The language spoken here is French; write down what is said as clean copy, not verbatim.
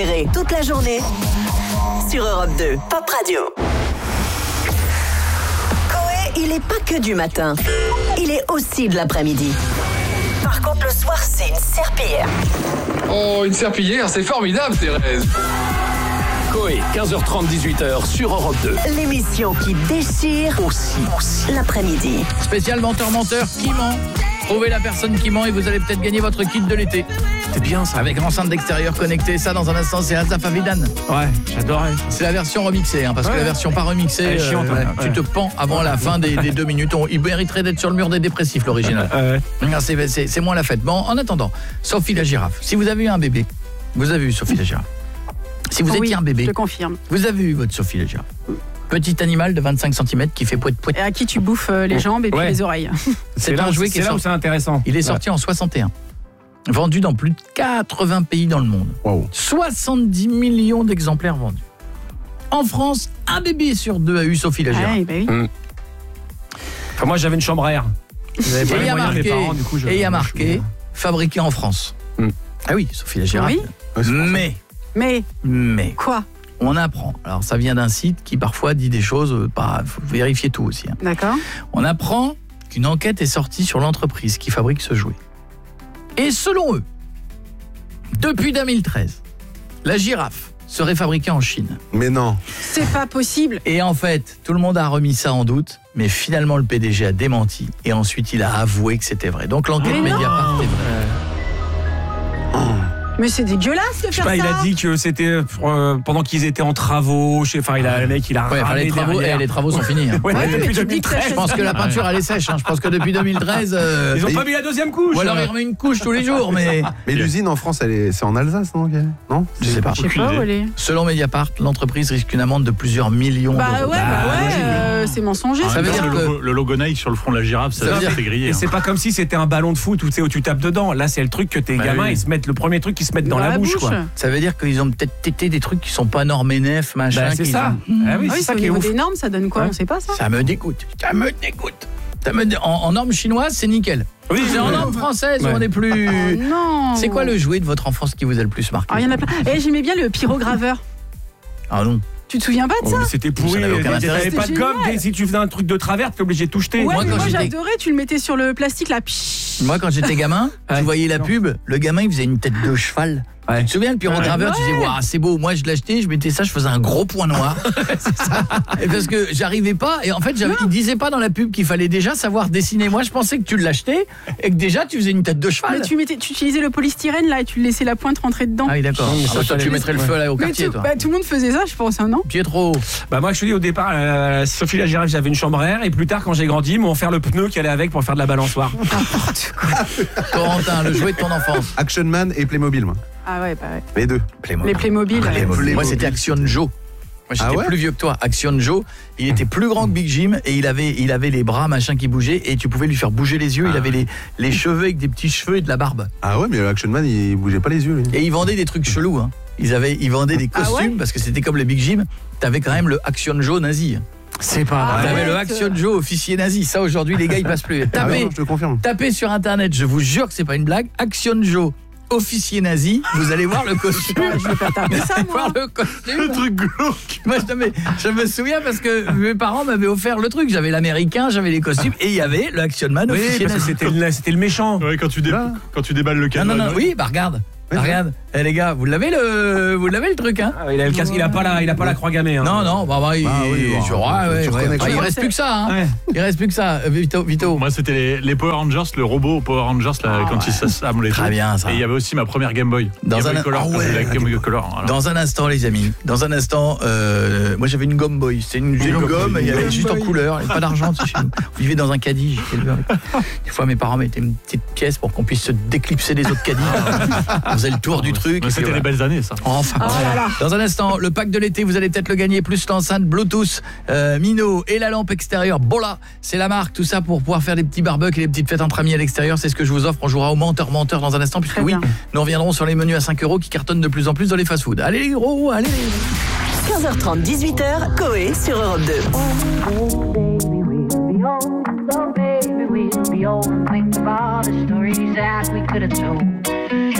Toute la journée sur Europe 2, Pop Radio. Coé, il est pas que du matin, il est aussi de l'après-midi. Par contre, le soir, c'est une serpillière. Oh, une serpillière, c'est formidable, Thérèse. Coé, 15h30, 18h sur Europe 2. L'émission qui déchire aussi l'après-midi. Spécial menteur qui ment. Trouvez la personne qui ment et vous allez peut-être gagner votre kit de l'été. C'est bien ça. Avec enceinte d'extérieur connectée, ça dans un instant c'est Asaf Avidan. Ouais, j'adorais. C'est la version remixée, parce que la version pas remixée, elle est chiante, tu te pends avant la fin des 2 minutes. Il mériterait d'être sur le mur des dépressifs, l'original. C'est moins la fête. Bon, en attendant, Sophie la girafe, si vous avez eu un bébé, vous avez eu Sophie la girafe. Si vous étiez un bébé, je te confirme. Vous avez eu votre Sophie la girafe. Petit animal de 25 cm qui fait poète-poète. Et à qui tu bouffes les jambes et puis les oreilles. C'est un jouet qui est là où c'est intéressant. Il est sorti en 61. Vendu dans plus de 80 pays dans le monde. Wow. 70 millions d'exemplaires vendus. En France, un bébé sur 2 a eu Sophie la girafe. Bah oui. Enfin, moi j'avais une chambre à air. Et il y a marqué fabriqué en France. Ah oui, Sophie la girafe. Oui. Mais quoi? On apprend. Alors ça vient d'un site qui parfois dit des choses, faut vérifier tout aussi. D'accord. On apprend qu'une enquête est sortie sur l'entreprise qui fabrique ce jouet. Et selon eux, depuis 2013, la girafe serait fabriquée en Chine. Mais non. C'est pas possible. Et en fait, tout le monde a remis ça en doute, mais finalement le PDG a démenti et ensuite il a avoué que c'était vrai. Donc l'enquête Mediapart est vraie. Mais c'est dégueulasse de faire ça. Il a dit que c'était pendant qu'ils étaient en travaux. Le mec, il a râlé les travaux sont finis. Depuis 2013. Je pense que la peinture, elle est sèche. Je pense que depuis 2013... Ils ont pas mis la deuxième couche. Ou alors ils remettent une couche tous les jours. Mais l'usine en France, c'est en Alsace, non? Non, je sais pas. Je sais pas où elle est. Selon Mediapart, l'entreprise risque une amende de plusieurs millions d'euros. C'est mensonger. Ça veut dire que le logo Nike sur le front de la girafe, ça fait griller. Et c'est pas comme si c'était un ballon de foot où tu tapes dedans. Là, c'est le truc que tes gamins, ils se mettent le premier truc qu'ils se mettent dans la bouche. Ça veut dire qu'ils ont peut-être tété des trucs qui sont pas normes NF, machin. C'est ça. C'est ça qui est ouf. Des normes, ça donne quoi? On sait pas ça. Ça me dégoûte. En normes chinoises, c'est nickel. Oui, c'est en normes françaises où on est plus... non. C'est quoi le jouet de votre enfance qui vous a le plus marqué? Il y en a plein. J'aimais bien le pyrograveur. Ah non. Tu te souviens pas de ça? C'était pourri, t'avais pas de gomme. Si tu faisais un truc de travers, t'es obligé de tout jeter. Moi j'adorais, tu le mettais sur le plastique là. Moi quand j'étais gamin, tu voyais la pub, le gamin il faisait une tête de cheval. Tu te souviens le pyrograveur, tu disais waouh, c'est beau. Moi je l'achetais, je mettais ça, je faisais un gros point noir. C'est ça. Et parce que j'arrivais pas et en fait, il disait pas dans la pub qu'il fallait déjà savoir dessiner. Moi je pensais que tu l'achetais et que déjà tu faisais une tête de cheval. Mais tu utilisais le polystyrène là et tu laissais la pointe rentrer dedans. Ah oui, d'accord. Toi tu mettrais le feu là au quartier toi. Tout le monde faisait ça, je pense, non? Pietro. Moi je te dis au départ Sophie la girafe, j'avais une chambre à air et plus tard quand j'ai grandi, ils m'ont offert le pneu qui allait avec pour faire de la balançoire. Corentin, le jouet de ton enfance. Action Man et Playmobil, moi. Ah ouais, Les deux. Les Playmobil. Moi c'était Action Joe. Moi j'étais plus vieux que toi. Action Joe, il était plus grand que Big Jim et il avait les bras machin qui bougeaient et tu pouvais lui faire bouger les yeux. Il avait les cheveux avec des petits cheveux et de la barbe. Ah ouais, mais Action Man il bougeait pas les yeux lui. Et il vendait des trucs chelous. Ils vendaient des costumes parce que c'était comme les Big Jim. T'avais quand même le Action Joe nazi. C'est pas vrai. T'avais le Action Joe officier nazi. Ça aujourd'hui les gars ils passent plus. Je te confirme. Tapez sur internet, je vous jure que c'est pas une blague. Action Joe officier nazi, vous allez voir le costume. Je vais pas taper ça, moi. Voir le costume. Le truc glauque. Moi, je me souviens parce que mes parents m'avaient offert le truc. J'avais l'américain, j'avais les costumes et il y avait le Action Man officier nazi. C'était le méchant. Ouais, quand tu déballes le cadeau. Non, oui, regarde. Regarde, les gars, vous l'avez le truc il a le casque, il a pas la croix gammée Non, il reste plus que ça Il reste plus que ça, Vito. Moi c'était les Power Rangers, le robot Power Rangers là, quand il s'assemblait. Très bien ça. Et il y avait aussi ma première Game Boy. Dans un instant les amis. Dans un instant moi j'avais une Game Boy, c'était une gomme, il y avait juste en couleur, il n'y avait pas d'argent chez nous. On vivait dans un caddie, des fois mes parents mettaient une petite pièce pour qu'on puisse se déclipser des autres caddies. On faisait le tour du truc. C'était les belles années ça. Enfin. Dans un instant, le pack de l'été, vous allez peut-être le gagner, plus l'enceinte Bluetooth Mino et la lampe extérieure Bola, c'est la marque, tout ça pour pouvoir faire des petits barbecues et des petites fêtes entre amis à l'extérieur, c'est ce que je vous offre. On jouera au menteur dans un instant puisque nous reviendrons sur les menus à 5 € qui cartonnent de plus en plus dans les fast-food. Allez les gros, allez. 15h30, 18h, Coé sur Europe 2. So baby, we'll be old and think about the stories that we could have told.